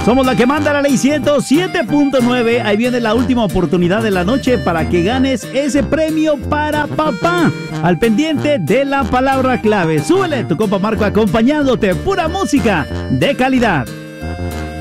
Somos la que manda la ley 107.9. Ahí viene la última oportunidad de la noche para que ganes ese premio para papá. Al pendiente de la palabra clave. Súbele, tu compa Marco acompañándote. Pura música de calidad.